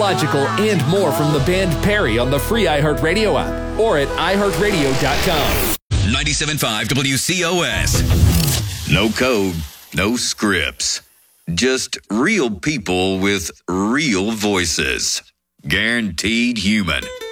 Logical, and more from the band Perry on the free iHeartRadio app or at iHeartRadio.com. 97.5 WCOS. No code, no scripts. Just real people with real voices. Guaranteed human.